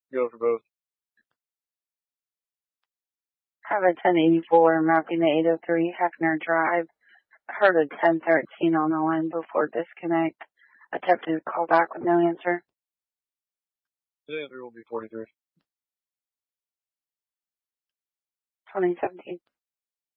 Go for both. Have a 1084 mapping to 803 Hefner Drive. Heard a 1013 on the line before disconnect. Attempted to call back with no answer. The answer will be 43. 2017.